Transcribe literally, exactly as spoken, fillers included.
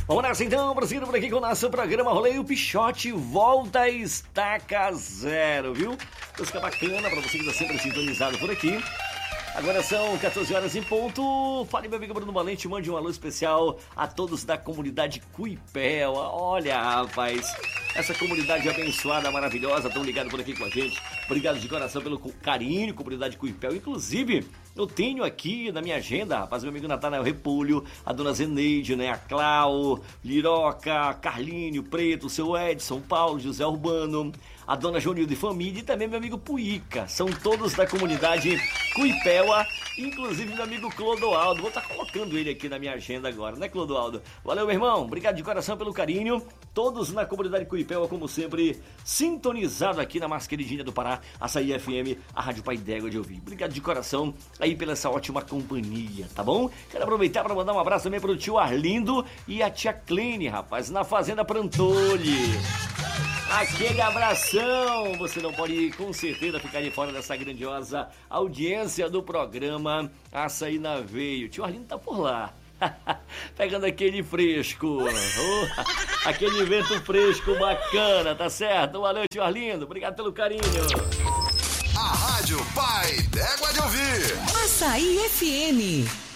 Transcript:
Vamos nessa então, prosseguindo por aqui com o nosso programa Roleio Pichote, volta a estaca zero, viu? Música bacana pra você que está sempre sintonizado por aqui. Agora são quatorze horas em ponto. Fale, meu amigo Bruno Valente, mande um alô especial a todos da comunidade Cuipéua. Olha, rapaz, essa comunidade abençoada, maravilhosa, tão ligado por aqui com a gente. Obrigado de coração pelo carinho, comunidade Cuipéua. Inclusive, eu tenho aqui na minha agenda, rapaz, meu amigo Natanael Repolho, a dona Zeneide, né, a Clau, Liroca, Carlinho, Preto, o seu Edson, Paulo, José Urbano, a dona Jonildo e família e também meu amigo Puica. São todos da comunidade Cuipéua, inclusive meu amigo Clodoaldo. Vou estar colocando ele aqui na minha agenda agora, né, Clodoaldo? Valeu, meu irmão. Obrigado de coração pelo carinho. Todos na comunidade Cuipéua, como sempre, sintonizado aqui na mais queridinha do Pará, Açaí F M, a Rádio Pai d'Égua de ouvir. Obrigado de coração aí pela essa ótima companhia, tá bom? Quero aproveitar para mandar um abraço também pro tio Arlindo e a tia Clene, rapaz, na Fazenda Prantoli. Aquele abração! Você não pode, com certeza, ficar de fora dessa grandiosa audiência do programa Açaí na Veio. Tio Arlindo tá por lá. Pegando aquele fresco. Oh, aquele vento fresco bacana, tá certo? Valeu, tio Arlindo. Obrigado pelo carinho. A Rádio Pai d'Égua de ouvir. Açaí F M.